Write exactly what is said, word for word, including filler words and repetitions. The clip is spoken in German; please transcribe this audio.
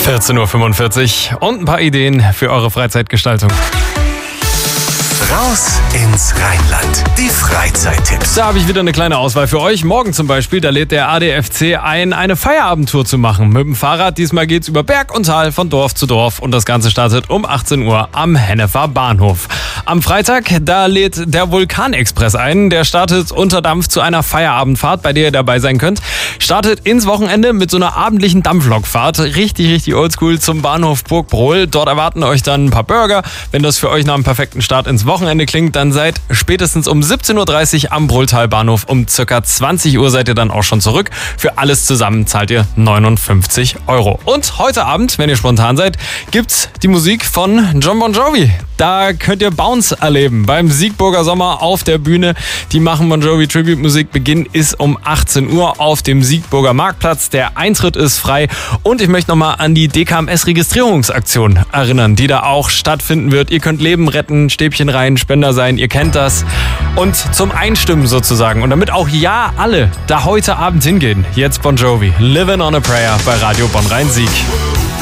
vierzehn Uhr fünfundvierzig und ein paar Ideen für eure Freizeitgestaltung. Raus ins Rheinland. Die Freizeittipps. Da habe ich wieder eine kleine Auswahl für euch. Morgen zum Beispiel, da lädt der A D F C ein, eine Feierabendtour zu machen. Mit dem Fahrrad. Diesmal geht's über Berg und Tal, von Dorf zu Dorf. Und das Ganze startet um achtzehn Uhr am Hennefer Bahnhof. Am Freitag, da lädt der Vulkanexpress ein. Der startet unter Dampf zu einer Feierabendfahrt, bei der ihr dabei sein könnt. Startet ins Wochenende mit so einer abendlichen Dampflokfahrt. Richtig, richtig oldschool zum Bahnhof Burgbrohl. Dort erwarten euch dann ein paar Burger. Wenn das für euch nach einem perfekten Start ins Wochenende klingt, dann seid spätestens um siebzehn Uhr dreißig am Brohltal-Bahnhof. Um circa zwanzig Uhr seid ihr dann auch schon zurück. Für alles zusammen zahlt ihr neunundfünfzig Euro. Und heute Abend, wenn ihr spontan seid, gibt's die Musik von Jon Bon Jovi. Da könnt ihr Bounce erleben beim Siegburger Sommer auf der Bühne. Die machen Bon Jovi Tribute Musik. Beginn ist um achtzehn Uhr auf dem Siegburger Marktplatz. Der Eintritt ist frei. Und ich möchte nochmal an die D K M S-Registrierungsaktion erinnern, die da auch stattfinden wird. Ihr könnt Leben retten, Stäbchen rein, Spender sein. Ihr kennt das. Und zum Einstimmen sozusagen. Und damit auch ja alle da heute Abend hingehen. Jetzt Bon Jovi. Living on a Prayer bei Radio Bonn-Rhein-Sieg.